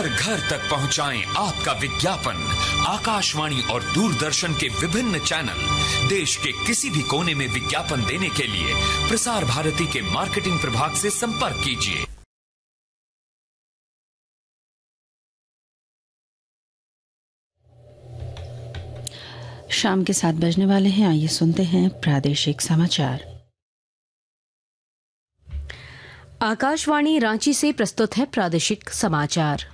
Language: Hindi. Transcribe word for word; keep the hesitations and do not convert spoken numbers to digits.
घर घर तक पहुंचाएं आपका विज्ञापन। आकाशवाणी और दूरदर्शन के विभिन्न चैनल देश के किसी भी कोने में विज्ञापन देने के लिए प्रसार भारती के मार्केटिंग प्रभाग से संपर्क कीजिए। शाम के सात बजने वाले हैं। आइए सुनते हैं प्रादेशिक समाचार। आकाशवाणी रांची से प्रस्तुत है प्रादेशिक समाचार।